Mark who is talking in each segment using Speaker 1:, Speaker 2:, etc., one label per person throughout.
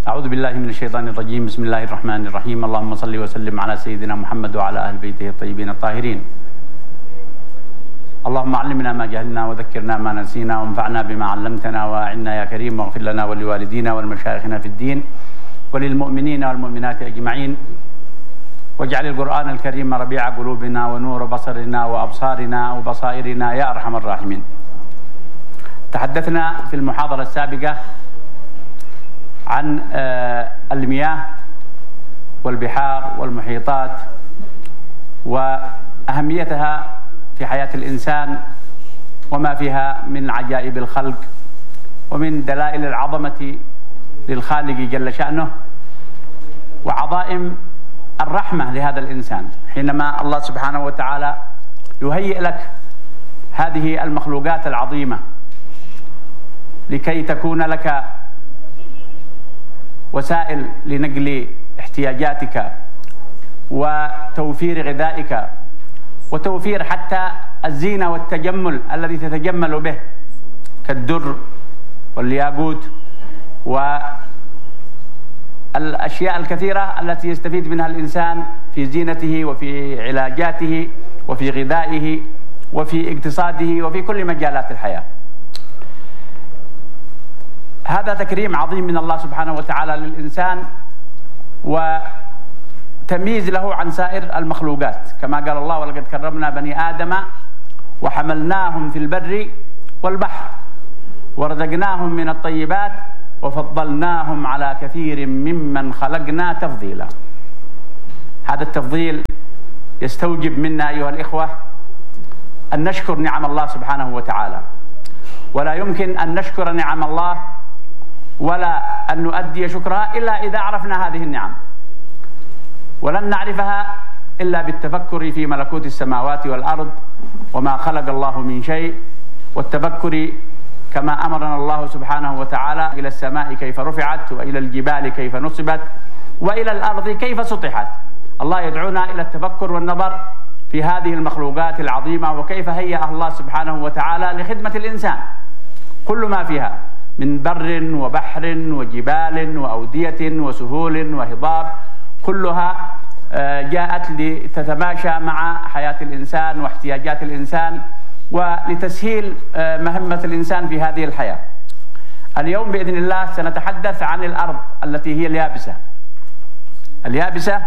Speaker 1: أعوذ بالله من الشيطان الرجيم. بسم الله الرحمن الرحيم. اللهم صل وسلم على سيدنا محمد وعلى أهل بيته الطيبين الطاهرين. اللهم علمنا ما جهلنا وذكرنا ما نسينا وانفعنا بما علمتنا وأعنا يا كريم، واغفر لنا ولوالدينا ولمشايخنا في الدين وللمؤمنين والمؤمنات أجمعين، واجعل القرآن الكريم ربيع قلوبنا ونور بصرنا وأبصارنا وبصائرنا يا أرحم الراحمين. تحدثنا في المحاضرة السابقة عن المياه والبحار والمحيطات وأهميتها في حياة الإنسان وما فيها من عجائب الخلق ومن دلائل العظمة للخالق جل شأنه وعظائم الرحمة لهذا الإنسان، حينما الله سبحانه وتعالى يهيئ لك هذه المخلوقات العظيمة لكي تكون لك وسائل لنقل احتياجاتك وتوفير غذائك وتوفير حتى الزينة والتجمل الذي تتجمل به كالدر والياقوت والأشياء الكثيرة التي يستفيد منها الإنسان في زينته وفي علاجاته وفي غذائه وفي اقتصاده وفي كل مجالات الحياة. هذا تكريم عظيم من الله سبحانه وتعالى للإنسان وتمييز له عن سائر المخلوقات، كما قال الله: ولقد كرمنا بني آدم وحملناهم في البر والبحر ورزقناهم من الطيبات وفضلناهم على كثير ممن خلقنا تفضيلا. هذا التفضيل يستوجب منا أيها الإخوة أن نشكر نعم الله سبحانه وتعالى، ولا يمكن أن نشكر نعم الله ولا أن نؤدي شكرها إلا إذا عرفنا هذه النعم، ولن نعرفها إلا بالتفكر في ملكوت السماوات والأرض وما خلق الله من شيء، والتفكر كما أمرنا الله سبحانه وتعالى إلى السماء كيف رفعت، وإلى الجبال كيف نصبت، وإلى الأرض كيف سطحت. الله يدعونا إلى التفكر والنظر في هذه المخلوقات العظيمة وكيف هيأ الله سبحانه وتعالى لخدمة الإنسان كل ما فيها من بر وبحر وجبال وأودية وسهول وهضاب، كلها جاءت لتتماشى مع حياة الإنسان واحتياجات الإنسان ولتسهيل مهمة الإنسان في هذه الحياة. اليوم بإذن الله سنتحدث عن الأرض التي هي اليابسة. اليابسة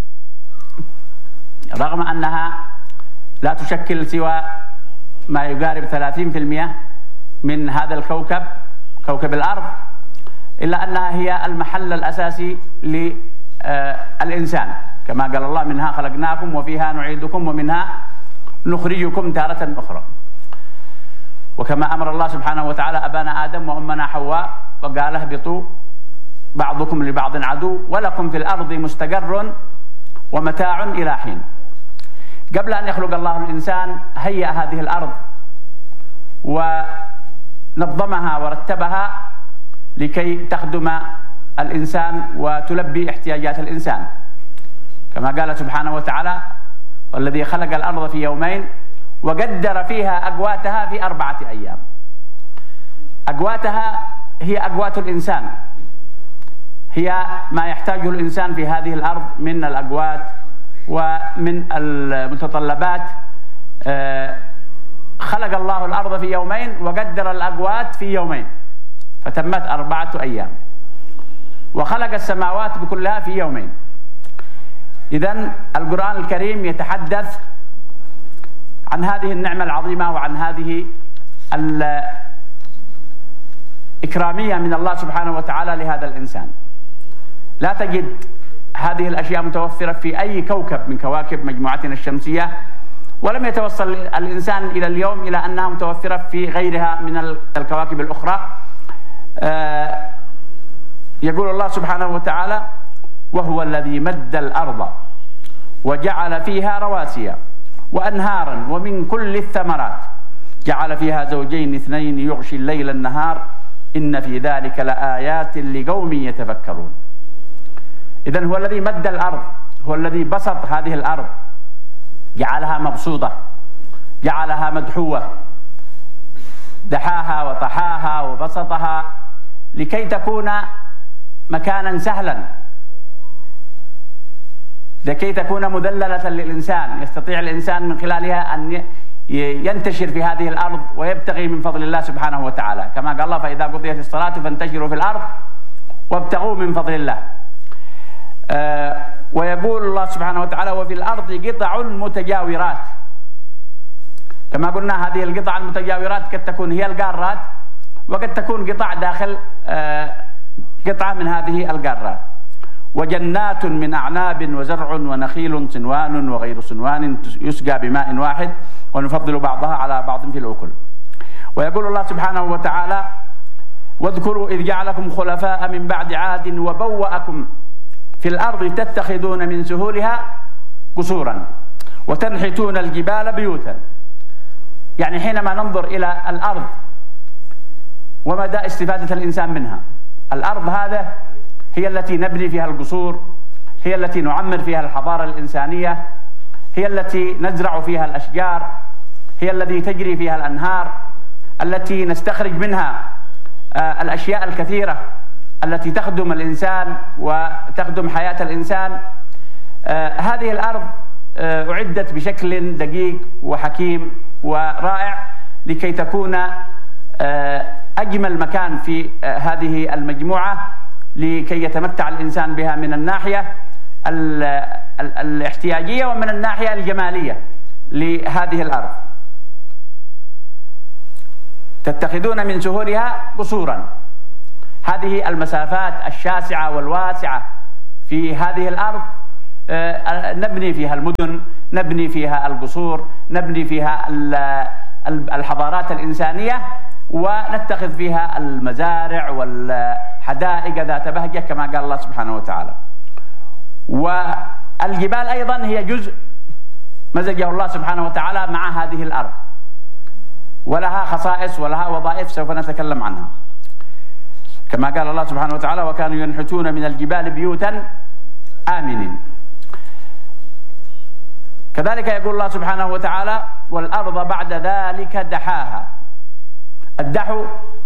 Speaker 1: رغم أنها لا تشكل سوى ما يقارب 30% من هذا الكوكب، كوكب الأرض، إلا أنها هي المحل الأساسي للإنسان، كما قال الله: منها خلقناكم وفيها نعيدكم ومنها نخرجكم تارة أخرى. وكما أمر الله سبحانه وتعالى أبانا آدم وأمنا حواء وقال: اهبطوا بعضكم لبعض عدو ولكم في الأرض مستقر ومتاع إلى حين. قبل أن يخلق الله الإنسان هيأ هذه الأرض ونظمها ورتبها لكي تخدم الإنسان وتلبي احتياجات الإنسان، كما قال سبحانه وتعالى: والذي خلق الأرض في يومين وقدر فيها أقواتها في 4 أيام. أقواتها هي أقوات الإنسان، هي ما يحتاجه الإنسان في هذه الأرض من الأقوات ومن المتطلبات. خلق الله الأرض في يومين وقدر الأقوات في يومين فتمت 4 أيام، وخلق السماوات بكلها في يومين. إذن القرآن الكريم يتحدث عن هذه النعمة العظيمة وعن هذه الإكرامية من الله سبحانه وتعالى لهذا الإنسان. لا تجد هذه الأشياء متوفرة في أي كوكب من كواكب مجموعتنا الشمسية، ولم يتوصل الإنسان إلى اليوم إلى أنها متوفرة في غيرها من الكواكب الأخرى. يقول الله سبحانه وتعالى: وهو الذي مد الأرض وجعل فيها رواسي وأنهارا ومن كل الثمرات جعل فيها زوجين اثنين يغشي الليل النهار إن في ذلك لآيات لقوم يتفكرون. إذن هو الذي مد الأرض، هو الذي بسط هذه الأرض، جعلها مبسوطة، جعلها مدحوة، دحاها وطحاها وبسطها لكي تكون مكانا سهلا لكي تكون مذللة للإنسان، يستطيع الإنسان من خلالها أن ينتشر في هذه الأرض ويبتغي من فضل الله سبحانه وتعالى، كما قال الله: فإذا قضيت الصلاة فانتشروا في الأرض وابتغوا من فضل الله. ويقول الله سبحانه وتعالى: وفي الأرض قطع متجاورات. كما قلنا هذه القطع المتجاورات قد تكون هي القارات، وقد تكون قطع داخل قطعة من هذه القارات. وجنات من أعناب وزرع ونخيل صنوان وغير صنوان يسقى بماء واحد ونفضل بعضها على بعض في الأكل. ويقول الله سبحانه وتعالى: واذكروا إذ جعلكم خلفاء من بعد عاد وبوأكم في الأرض تتخذون من سهولها قصورا وتنحتون الجبال بيوتا. يعني حينما ننظر إلى الأرض ومدى استفادة الإنسان منها، الأرض هذا هي التي نبني فيها القصور، هي التي نعمر فيها الحضارة الإنسانية، هي التي نزرع فيها الأشجار، هي التي تجري فيها الأنهار، التي نستخرج منها الأشياء الكثيرة التي تخدم الإنسان وتخدم حياة الإنسان. هذه الأرض أعدت بشكل دقيق وحكيم ورائع لكي تكون أجمل مكان في هذه المجموعة، لكي يتمتع الإنسان بها من الناحية الاحتياجية ومن الناحية الجمالية لهذه الأرض. تتخذون من سهولها قصورا. هذه المسافات الشاسعة والواسعة في هذه الأرض نبني فيها المدن، نبني فيها القصور، نبني فيها الحضارات الإنسانية، ونتخذ فيها المزارع والحدائق ذات بهجة كما قال الله سبحانه وتعالى. والجبال أيضا هي جزء مزجه الله سبحانه وتعالى مع هذه الأرض، ولها خصائص ولها وظائف سوف نتكلم عنها. كما قال الله سبحانه وتعالى: وكانوا ينحتون من الجبال بيوتا آمنين. كذلك يقول الله سبحانه وتعالى: والأرض بعد ذلك دحاها. الدحو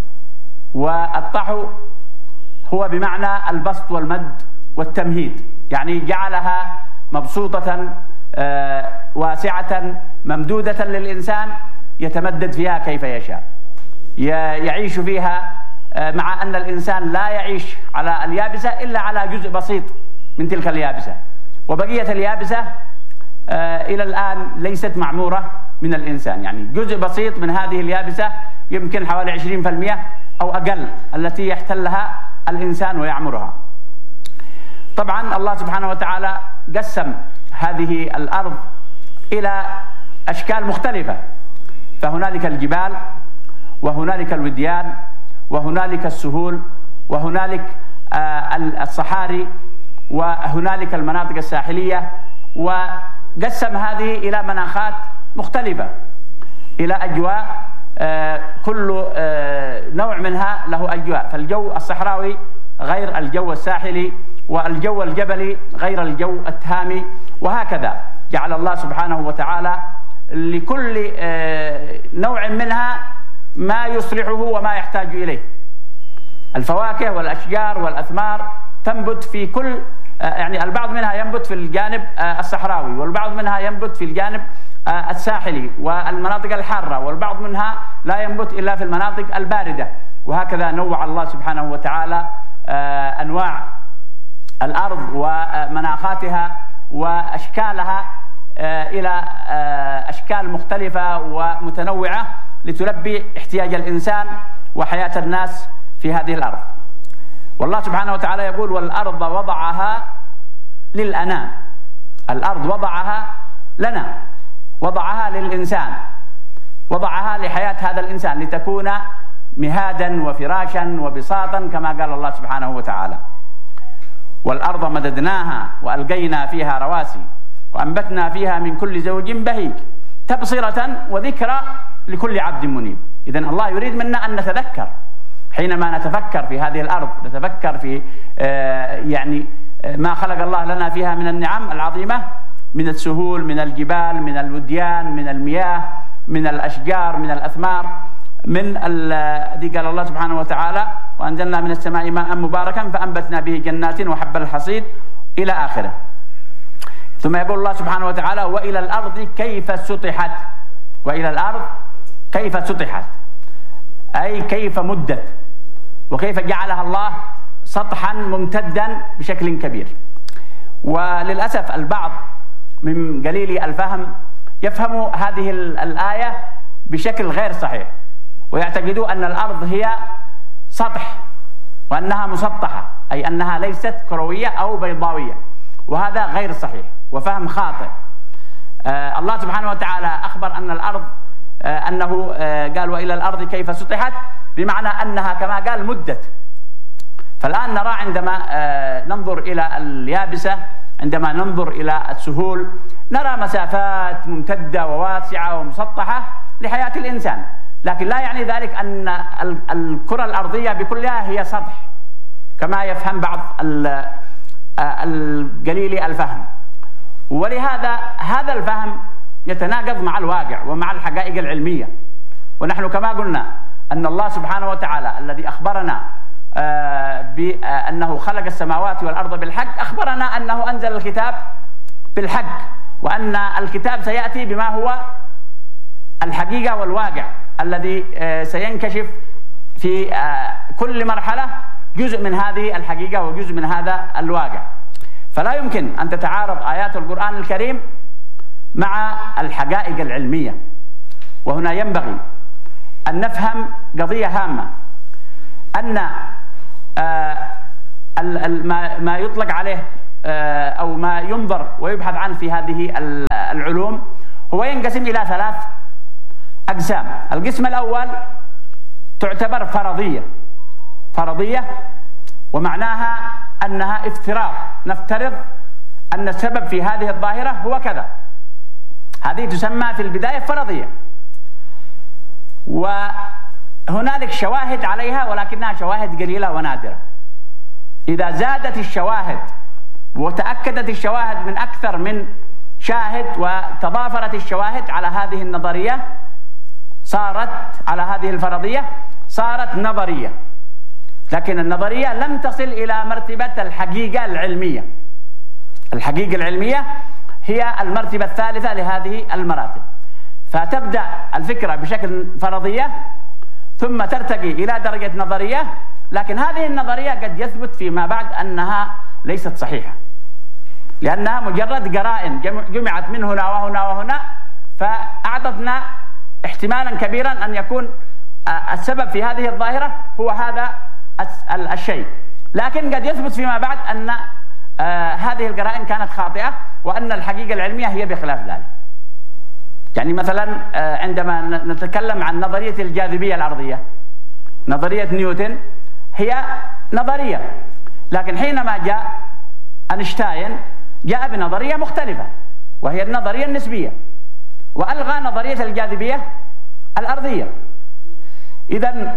Speaker 1: والطحو هو بمعنى البسط والمد والتمهيد، يعني جعلها مبسوطة واسعة ممدودة للإنسان يتمدد فيها كيف يشاء، يعيش فيها، مع أن الإنسان لا يعيش على اليابسة إلا على جزء بسيط من تلك اليابسة، وبقية اليابسة إلى الآن ليست معمورة من الإنسان. يعني جزء بسيط من هذه اليابسة يمكن حوالي 20% أو أقل التي يحتلها الإنسان ويعمرها. طبعا الله سبحانه وتعالى قسم هذه الأرض إلى أشكال مختلفة، فهنالك الجبال، وهنالك الوديان، وهنالك السهول، وهنالك الصحاري، وهنالك المناطق الساحلية، وقسم هذه إلى مناخات مختلفة، إلى أجواء، كل نوع منها له أجواء. فالجو الصحراوي غير الجو الساحلي، والجو الجبلي غير الجو التهامي، وهكذا جعل الله سبحانه وتعالى لكل نوع منها ما يصلحه وما يحتاج إليه. الفواكه والأشجار والأثمار تنبت في كل، يعني البعض منها ينبت في الجانب الصحراوي، والبعض منها ينبت في الجانب الساحلي والمناطق الحارة، والبعض منها لا ينبت إلا في المناطق الباردة. وهكذا نوع الله سبحانه وتعالى أنواع الأرض ومناخاتها وأشكالها إلى أشكال مختلفة ومتنوعة لتلبي احتياج الإنسان وحياة الناس في هذه الأرض. والله سبحانه وتعالى يقول: والأرض وضعها للأنام. الأرض وضعها لنا، وضعها للإنسان، وضعها لحياة هذا الإنسان لتكون مهادا وفراشا وبساطا كما قال الله سبحانه وتعالى: والأرض مددناها وألقينا فيها رواسي وأنبتنا فيها من كل زوج بهيج تبصرة وذكرى لكل عبد منيب. إذن الله يريد منا أن نتذكر حينما نتفكر في هذه الأرض، نتفكر في يعني ما خلق الله لنا فيها من النعم العظيمة، من السهول، من الجبال، من الوديان، من المياه، من الأشجار، من الأثمار، من الذي قال الله سبحانه وتعالى وأنزلنا من السماء ماء مباركا فأنبتنا به جنات وحب الحصيد إلى آخره. ثم يقول الله سبحانه وتعالى وإلى الأرض كيف سطحت، وإلى الأرض كيف سطحت أي كيف مدت وكيف جعلها الله سطحا ممتدا بشكل كبير. وللأسف البعض من قليل الفهم يفهم هذه الآية بشكل غير صحيح، ويعتقدوا أن الأرض هي سطح وأنها مسطحة، أي أنها ليست كروية أو بيضاوية، وهذا غير صحيح وفهم خاطئ. الله سبحانه وتعالى أخبر أن الأرض أنه قال وإلى الأرض كيف سطحت، بمعنى أنها كما قال مدت. فالآن نرى عندما ننظر إلى اليابسة، عندما ننظر إلى السهول، نرى مسافات ممتدة وواسعة ومسطحة لحياة الإنسان، لكن لا يعني ذلك أن الكرة الأرضية بكلها هي سطح كما يفهم بعض القليل الفهم. ولهذا هذا الفهم يتناقض مع الواقع ومع الحقائق العلمية. ونحن كما قلنا أن الله سبحانه وتعالى الذي أخبرنا بأنه خلق السماوات والأرض بالحق، أخبرنا أنه أنزل الكتاب بالحق، وأن الكتاب سيأتي بما هو الحقيقة والواقع الذي سينكشف في كل مرحلة جزء من هذه الحقيقة وجزء من هذا الواقع. فلا يمكن أن تتعارض آيات القرآن الكريم مع الحقائق العلمية. وهنا ينبغي أن نفهم قضية هامة، أن ما يطلق عليه أو ما ينظر ويبحث عنه في هذه العلوم هو ينقسم إلى 3 أقسام. القسم الأول تعتبر فرضية، ومعناها أنها افتراض، نفترض أن السبب في هذه الظاهرة هو كذا، هذه تسمى في البداية فرضية. وهنالك شواهد عليها ولكنها شواهد قليلة ونادرة. إذا زادت الشواهد وتأكدت الشواهد من أكثر من شاهد وتضافرت الشواهد على هذه النظرية، على هذه الفرضية صارت نظرية. لكن النظرية لم تصل إلى مرتبة الحقيقة العلمية. الحقيقة العلمية هي المرتبة الثالثة لهذه المراتب. فتبدأ الفكرة بشكل فرضية ثم ترتقي إلى درجة نظرية، لكن هذه النظرية قد يثبت فيما بعد أنها ليست صحيحة، لأنها مجرد قرائن جمعت من هنا وهنا وهنا، فأعطتنا احتمالا كبيرا أن يكون السبب في هذه الظاهرة هو هذا الشيء، لكن قد يثبت فيما بعد أن هذه القرائن كانت خاطئة وأن الحقيقة العلمية هي بخلاف ذلك. يعني مثلا عندما نتكلم عن نظرية الجاذبية الأرضية، نظرية نيوتن هي نظرية، لكن حينما جاء أينشتاين جاء بنظرية مختلفة وهي النظرية النسبية، وألغى نظرية الجاذبية الأرضية. إذن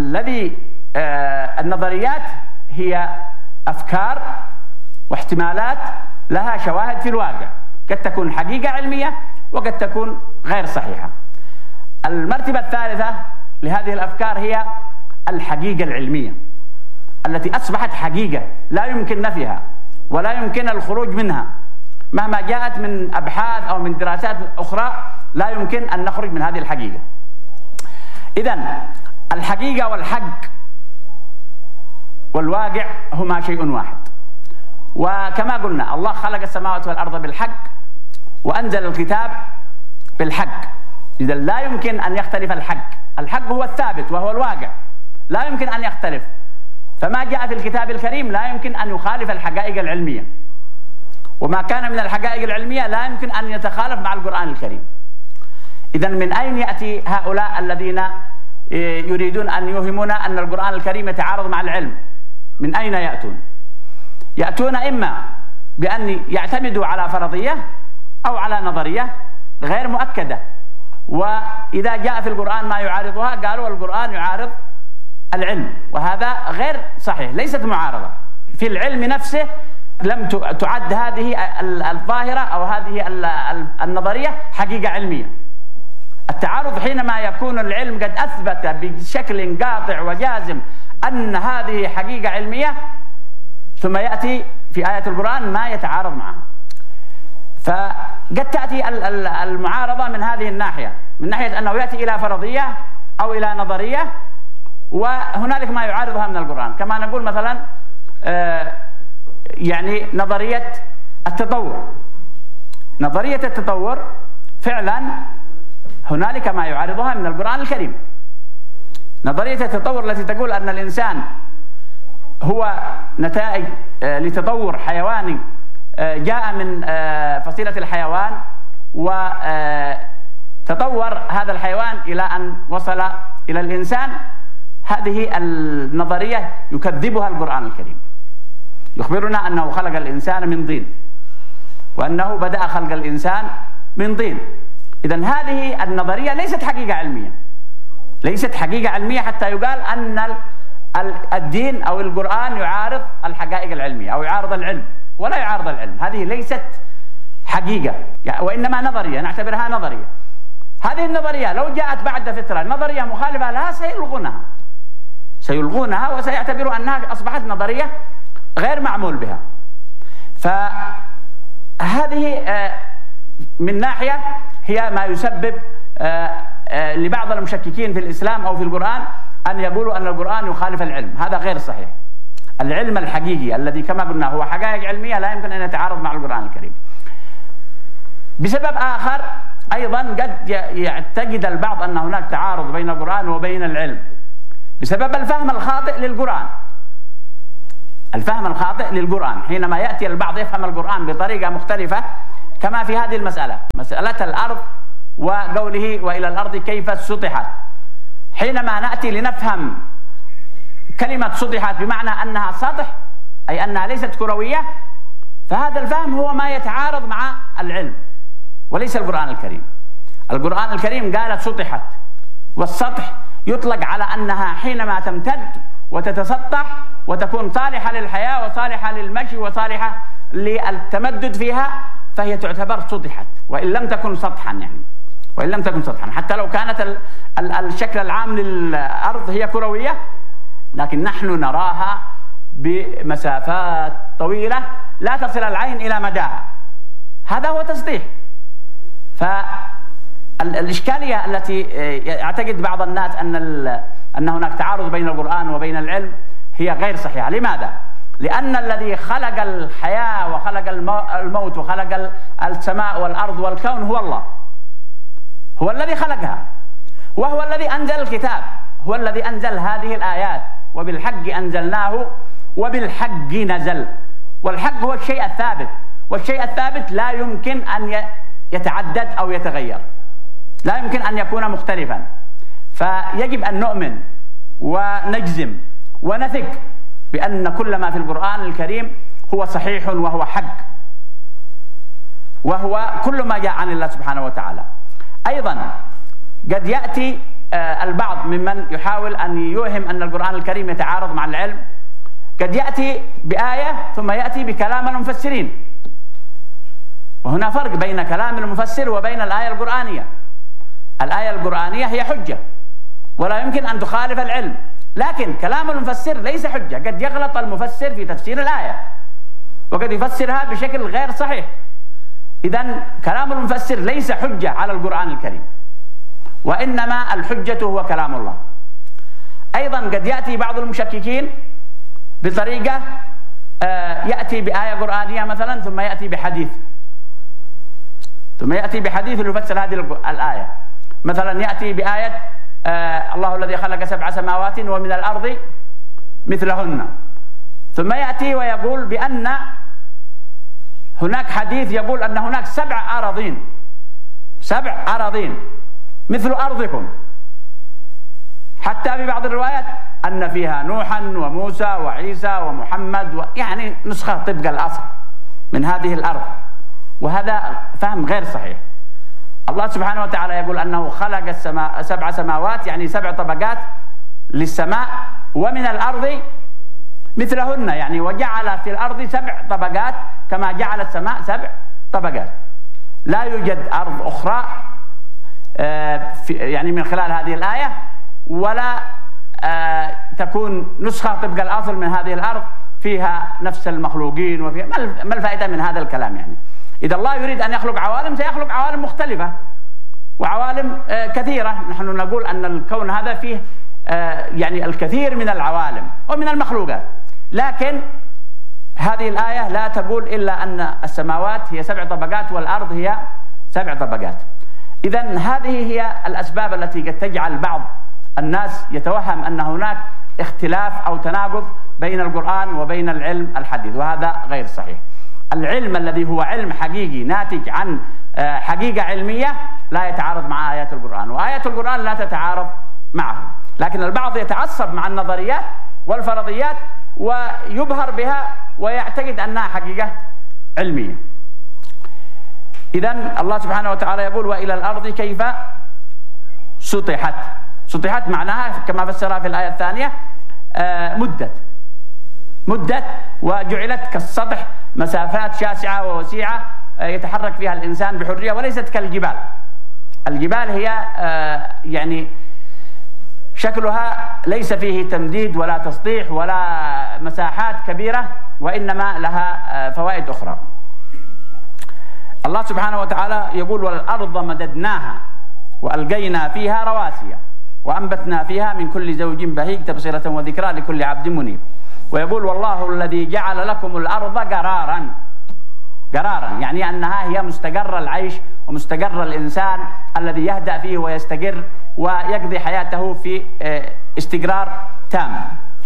Speaker 1: النظريات هي أفكار واحتمالات لها شواهد في الواقع، قد تكون حقيقة علمية وقد تكون غير صحيحة. المرتبة الثالثة لهذه الأفكار هي الحقيقة العلمية التي أصبحت حقيقة لا يمكن نفيها ولا يمكن الخروج منها، مهما جاءت من أبحاث أو من دراسات أخرى لا يمكن أن نخرج من هذه الحقيقة. إذن الحقيقة والحق والواقع هما شيء واحد. وكما قلنا الله خلق السماوات والأرض بالحق وأنزل الكتاب بالحق، إذا لا يمكن أن يختلف الحق هو الثابت وهو الواقع، لا يمكن أن يختلف. فما جاء في الكتاب الكريم لا يمكن أن يخالف الحقائق العلمية، وما كان من الحقائق العلمية لا يمكن أن يتخالف مع القرآن الكريم. إذن من أين يأتي هؤلاء الذين يريدون أن يوهمونا أن القرآن الكريم يتعارض مع العلم؟ من أين يأتون؟ يأتون إما بأن يعتمدوا على فرضية أو على نظرية غير مؤكدة، وإذا جاء في القرآن ما يعارضها قالوا القرآن يعارض العلم، وهذا غير صحيح، ليست معارضة. في العلم نفسه لم تعد هذه الظاهرة أو هذه النظرية حقيقة علمية. التعارض حينما يكون العلم قد أثبت بشكل قاطع وجازم أن هذه حقيقة علمية، ثم يأتي في آية القرآن ما يتعارض معها. فقد تأتي المعارضة من هذه الناحية، من ناحية أنه يأتي إلى فرضية أو إلى نظرية، وهنالك ما يعارضها من القرآن. كما نقول مثلا يعني نظرية التطور. نظرية التطور فعلا هنالك ما يعارضها من القرآن الكريم. نظرية التطور التي تقول أن الإنسان هو نتائج لتطور حيواني جاء من فصيلة الحيوان، وتطور هذا الحيوان إلى أن وصل إلى الإنسان، هذه النظرية يكذبها القرآن الكريم. يخبرنا أنه خلق الإنسان من طين، وأنه بدأ خلق الإنسان من طين. إذن هذه النظرية ليست حقيقة علمية، ليست حقيقة علمية حتى يقال أن الدين أو القرآن يعارض الحقائق العلمية أو يعارض العلم، ولا يعارض العلم. هذه ليست حقيقة وإنما نظرية، نعتبرها نظرية. هذه النظرية لو جاءت بعد فترة نظرية مخالفة لها سيلغونها وسيعتبروا أنها أصبحت نظرية غير معمول بها. فهذه من ناحية هي ما يسبب لبعض المشككين في الإسلام أو في القرآن أن يقولوا أن القرآن يخالف العلم. هذا غير صحيح. العلم الحقيقي الذي كما قلنا هو حقائق علمية لا يمكن أن يتعارض مع القرآن الكريم. بسبب آخر أيضا قد يعتقد البعض أن هناك تعارض بين القرآن وبين العلم بسبب الفهم الخاطئ للقرآن. الفهم الخاطئ للقرآن حينما يأتي البعض يفهم القرآن بطريقة مختلفة، كما في هذه المسألة، مسألة الأرض وقوله وإلى الأرض كيف سطحت. حينما نأتي لنفهم كلمة سطحت بمعنى أنها سطح، أي أنها ليست كروية، فهذا الفهم هو ما يتعارض مع العلم وليس القرآن الكريم. القرآن الكريم قال سطحت، والسطح يطلق على أنها حينما تمتد وتتسطح وتكون صالحة للحياة وصالحة للمشي وصالحة للتمدد فيها، فهي تعتبر سطحت وإن لم تكن سطحا، يعني وإن لم تكن سطحا، حتى لو كانت الشكل العام للأرض هي كروية، لكن نحن نراها بمسافات طويلة لا تصل العين إلى مداها. هذا هو تسطيح. فالإشكالية التي يعتقد بعض الناس أن هناك تعارض بين القرآن وبين العلم هي غير صحيحة. لماذا؟ لأن الذي خلق الحياة وخلق الموت وخلق السماء والأرض والكون هو الله، هو الذي خلقها، وهو الذي أنزل الكتاب، هو الذي أنزل هذه الآيات، وبالحق أنزلناه وبالحق نزل. والحق هو الشيء الثابت، والشيء الثابت لا يمكن أن يتعدد أو يتغير، لا يمكن أن يكون مختلفا. فيجب أن نؤمن ونجزم ونثق بأن كل ما في القرآن الكريم هو صحيح وهو حق، وهو كل ما جاء عن الله سبحانه وتعالى. أيضا قد يأتي البعض ممن يحاول أن يوهم أن القرآن الكريم يتعارض مع العلم، قد يأتي بآية ثم يأتي بكلام المفسرين، وهنا فرق بين كلام المفسر وبين الآية القرآنية. الآية القرآنية هي حجة ولا يمكن أن تخالف العلم، لكن كلام المفسر ليس حجة. قد يغلط المفسر في تفسير الآية وقد يفسرها بشكل غير صحيح. إذن كلام المفسر ليس حجة على القرآن الكريم، وإنما الحجة هو كلام الله. أيضا قد يأتي بعض المشككين بطريقة يأتي بآية قرآنية مثلا ثم يأتي بحديث، ليفسر هذه الآية. مثلا يأتي بآية الله الذي خلق 7 سماوات ومن الأرض مثلهن، ثم يأتي ويقول بأن هناك حديث يقول أن هناك 7 أراضين مثل أرضكم، حتى في بعض الروايات أن فيها نوحا وموسى وعيسى ومحمد، يعني نسخة طبق الأصل من هذه الأرض، وهذا فهم غير صحيح. الله سبحانه وتعالى يقول أنه خلق 7 سماوات، يعني 7 طبقات للسماء، ومن الأرض مثلهن، يعني وجعل في الأرض 7 طبقات كما جعل السماء 7 طبقات. لا يوجد أرض أخرى يعني من خلال هذه الآية، ولا تكون نسخة طبق الأصل من هذه الأرض فيها نفس المخلوقين وفيها ما الفائدة من هذا الكلام؟ يعني إذا الله يريد أن يخلق عوالم سيخلق عوالم مختلفة وعوالم كثيرة. نحن نقول أن الكون هذا فيه يعني الكثير من العوالم ومن المخلوقات، لكن هذه الآية لا تقول إلا أن السماوات هي 7 طبقات والأرض هي 7 طبقات. إذن هذه هي الأسباب التي قد تجعل بعض الناس يتوهم أن هناك اختلاف أو تناقض بين القرآن وبين العلم الحديث، وهذا غير صحيح. العلم الذي هو علم حقيقي ناتج عن حقيقة علمية لا يتعارض مع آيات القرآن، وآيات القرآن لا تتعارض معه، لكن البعض يتعصب مع النظريات والفرضيات ويبهر بها ويعتقد أنها حقيقة علمية. إذن الله سبحانه وتعالى يقول: وإلى الأرض كيف سطحت. سطحت معناها كما فسرها في الآية الثانية مدت وجعلت كالسطح، مسافات شاسعة ووسيعة يتحرك فيها الإنسان بحرية، وليست كالجبال. الجبال هي يعني شكلها ليس فيه تمديد ولا تسطيح ولا مساحات كبيرة، وإنما لها فوائد أخرى. الله سبحانه وتعالى يقول: والأرض مددناها وألقينا فيها رواسي وأنبتنا فيها من كل زوج بهيج تبصرة وذكرى لكل عبد منيب. ويقول: والله الذي جعل لكم الأرض قرارا يعني أنها هي مستقر العيش ومستقر الإنسان الذي يهدأ فيه ويستقر ويقضي حياته في استقرار تام.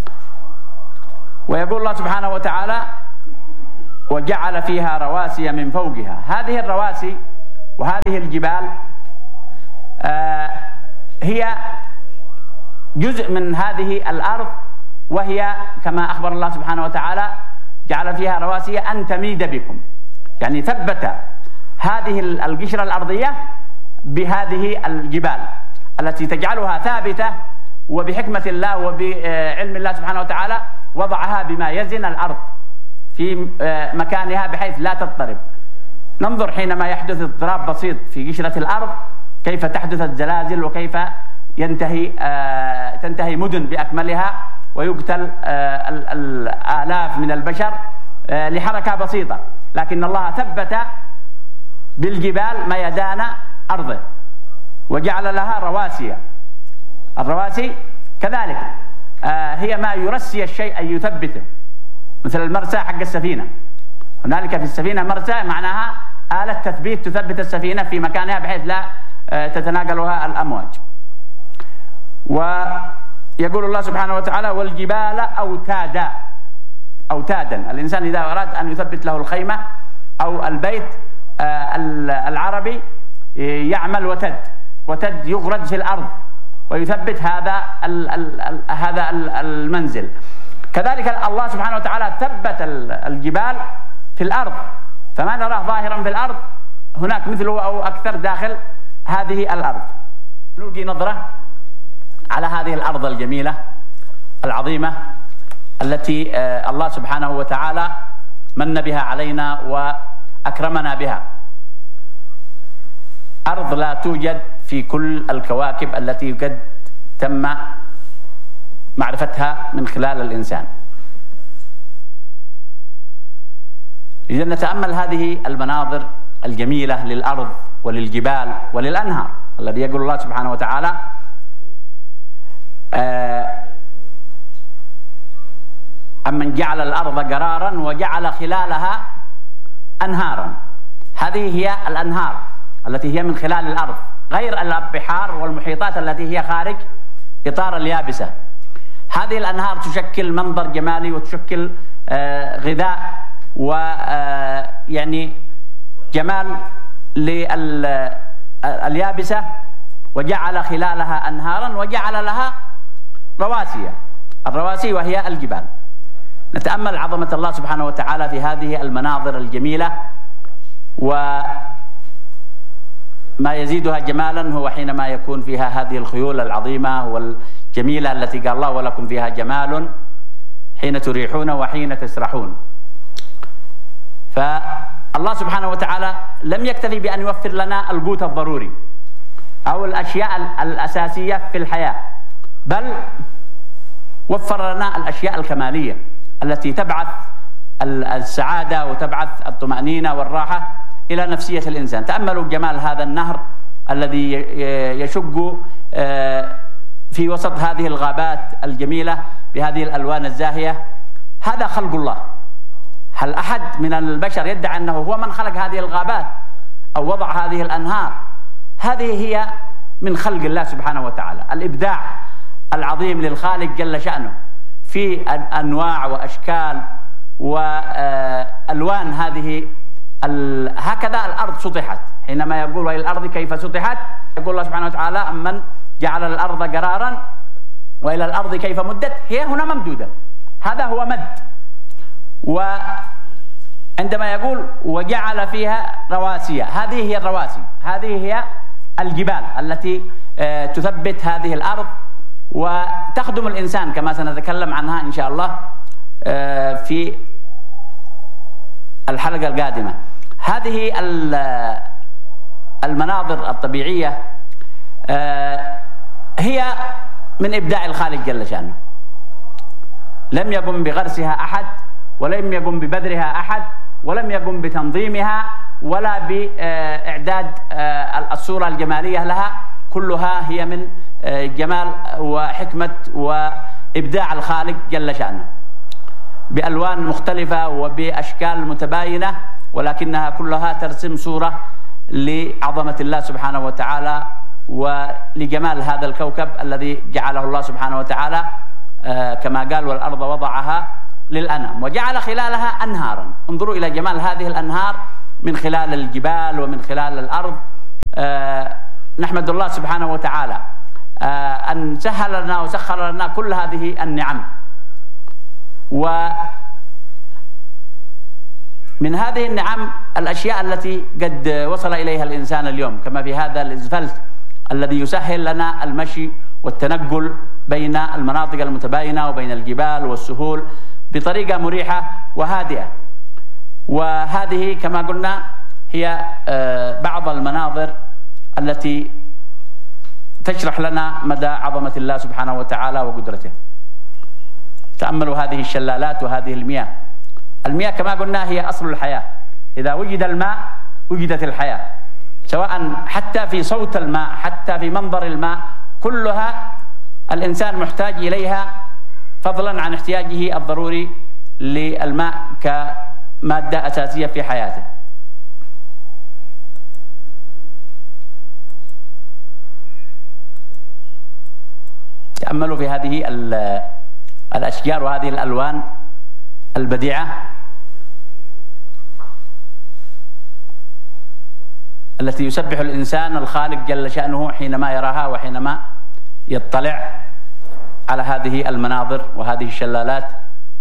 Speaker 1: ويقول الله سبحانه وتعالى: وجعل فيها رواسي من فوقها. هذه الرواسي وهذه الجبال هي جزء من هذه الأرض، وهي كما أخبر الله سبحانه وتعالى: جعل فيها رواسي أن تميد بكم، يعني ثبت هذه القشرة الأرضية بهذه الجبال التي تجعلها ثابتة، وبحكمة الله وبعلم الله سبحانه وتعالى وضعها بما يزن الأرض في مكانها بحيث لا تضطرب. ننظر حينما يحدث اضطراب بسيط في قشرة الأرض كيف تحدث الزلازل، وكيف تنتهي مدن بأكملها ويقتل الآلاف من البشر لحركة بسيطة. لكن الله ثبت بالجبال ميدان أرضه وجعل لها رواسي. الرواسي كذلك هي ما يرسي الشيء أن يثبته، مثل المرسى حق السفينة. هنالك في السفينة مرسى معناها آلة تثبيت تثبت السفينة في مكانها بحيث لا تتناقلها الأمواج. ويقول الله سبحانه وتعالى: والجبال أوتادا. الإنسان إذا أراد أن يثبت له الخيمة أو البيت العربي يعمل وتد يغرز في الأرض ويثبت هذا المنزل. كذلك الله سبحانه وتعالى ثبت الجبال في الأرض، فما نراه ظاهرا في الأرض هناك مثله أو أكثر داخل هذه الأرض. نلقي نظرة على هذه الأرض الجميلة العظيمة التي الله سبحانه وتعالى من بها علينا وأكرمنا بها. أرض لا توجد في كل الكواكب التي قد تم معرفتها من خلال الإنسان. إذا نتأمل هذه المناظر الجميلة للأرض وللجبال وللأنهار، الذي يقول الله سبحانه وتعالى: أمن جعل الأرض قرارا وجعل خلالها أنهارا. هذه هي الأنهار التي هي من خلال الأرض، غير البحار والمحيطات التي هي خارج إطار اليابسة. هذه الأنهار تشكل منظر جمالي وتشكل غذاء ويعني جمال لليابسة، وجعل خلالها أنهارا وجعل لها رواسي. الرواسي وهي الجبال. نتأمل عظمة الله سبحانه وتعالى في هذه المناظر الجميلة، وما يزيدها جمالا هو حينما يكون فيها هذه الخيول العظيمة والجميلة التي قال الله: ولكم فيها جمال حين تريحون وحين تسرحون. فالله سبحانه وتعالى لم يكتفي بأن يوفر لنا القوت الضروري، أو الأشياء الأساسية في الحياة، بل وفر لنا الأشياء الكمالية التي تبعث السعادة وتبعث الطمأنينة والراحة إلى نفسية الإنسان. تأملوا جمال هذا النهر الذي يشق في وسط هذه الغابات الجميلة بهذه الألوان الزاهية. هذا خلق الله. هل أحد من البشر يدعي أنه هو من خلق هذه الغابات أو وضع هذه الأنهار؟ هذه هي من خلق الله سبحانه وتعالى، الإبداع العظيم للخالق جل شأنه في أنواع وأشكال وألوان. هذه هكذا الأرض سطحت. حينما يقول وإلى الأرض كيف سطحت، يقول الله سبحانه وتعالى أمن جعل الأرض قرارا وإلى الأرض كيف مدت، هي هنا ممدودة، هذا هو مد. وعندما يقول وجعل فيها رواسي، هذه هي الرواسي، هذه هي الجبال التي تثبت هذه الأرض وتخدم الإنسان كما سنتكلم عنها إن شاء الله في الحلقة القادمة. هذه المناظر الطبيعية هي من إبداع الخالق جل شأنه، لم يقم بغرسها أحد، ولم يقم ببذرها أحد، ولم يقم بتنظيمها ولا بإعداد الصورة الجمالية لها. كلها هي من جمال وحكمة وإبداع الخالق جل شأنه، بألوان مختلفة وبأشكال متباينة، ولكنها كلها ترسم صورة لعظمة الله سبحانه وتعالى ولجمال هذا الكوكب الذي جعله الله سبحانه وتعالى كما قال والأرض وضعها للأنام وجعل خلالها أنهارا. انظروا إلى جمال هذه الأنهار من خلال الجبال ومن خلال الأرض. نحمد الله سبحانه وتعالى أن سهل لنا وسخر لنا كل هذه النعم. ومن هذه النعم الأشياء التي قد وصل إليها الإنسان اليوم، كما في هذا الإسفلت الذي يسهل لنا المشي والتنقل بين المناطق المتباينة وبين الجبال والسهول بطريقة مريحة وهادئة. وهذه كما قلنا هي بعض المناظر التي تشرح لنا مدى عظمة الله سبحانه وتعالى وقدرته. تأملوا هذه الشلالات وهذه المياه. المياه كما قلنا هي أصل الحياة، إذا وجد الماء وجدت الحياة، سواء حتى في صوت الماء حتى في منظر الماء، كلها الإنسان محتاج إليها فضلا عن احتياجه الضروري للماء كمادة أساسية في حياته. تأملوا في هذه الأشجار وهذه الألوان البديعة التي يسبح الإنسان الخالق جل شأنه حينما يراها وحينما يطلع على هذه المناظر وهذه الشلالات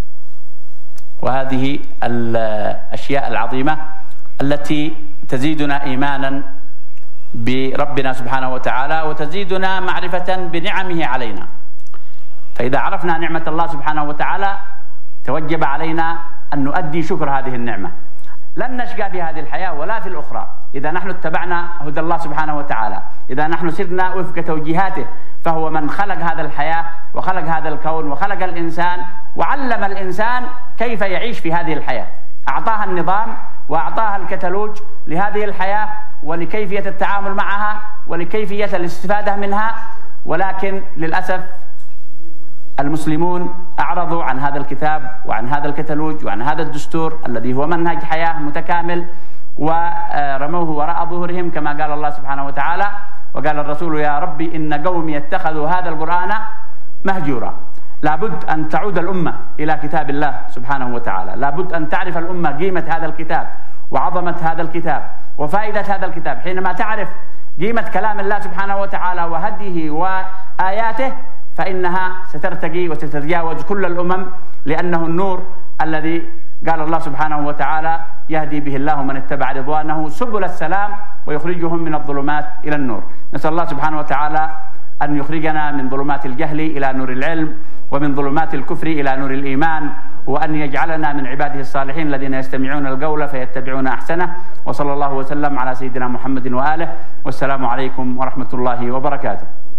Speaker 1: وهذه الأشياء العظيمة التي تزيدنا إيمانا بربنا سبحانه وتعالى وتزيدنا معرفة بنعمه علينا. فإذا عرفنا نعمة الله سبحانه وتعالى توجب علينا أن نؤدي شكر هذه النعمة. لن نشقى في هذه الحياة ولا في الأخرى إذا نحن اتبعنا هدى الله سبحانه وتعالى، إذا نحن سرنا وفق توجيهاته، فهو من خلق هذا الحياة وخلق هذا الكون وخلق الإنسان وعلم الإنسان كيف يعيش في هذه الحياة. أعطاها النظام وأعطاها الكتالوج لهذه الحياة ولكيفية التعامل معها ولكيفية الاستفادة منها. ولكن للأسف المسلمون أعرضوا عن هذا الكتاب وعن هذا الكتالوج وعن هذا الدستور الذي هو منهج حياة متكامل، ورموه وراء ظهورهم كما قال الله سبحانه وتعالى. وقال الرسول يا ربي إن قومي اتخذوا هذا القرآن مهجورا. لابد أن تعود الأمة إلى كتاب الله سبحانه وتعالى، لابد أن تعرف الأمة قيمة هذا الكتاب وعظمة هذا الكتاب وفائدة هذا الكتاب. حينما تعرف قيمة كلام الله سبحانه وتعالى وهديه وآياته فإنها سترتقي وستتجاوز كل الأمم، لأنه النور الذي قال الله سبحانه وتعالى يهدي به الله من اتبع رضوانه سبل السلام ويخرجهم من الظلمات إلى النور. نسأل الله سبحانه وتعالى أن يخرجنا من ظلمات الجهل إلى نور العلم، ومن ظلمات الكفر إلى نور الإيمان، وأن يجعلنا من عباده الصالحين الذين يستمعون القول فيتبعون أحسنه. وصلى الله وسلم على سيدنا محمد وآله، والسلام عليكم ورحمة الله وبركاته.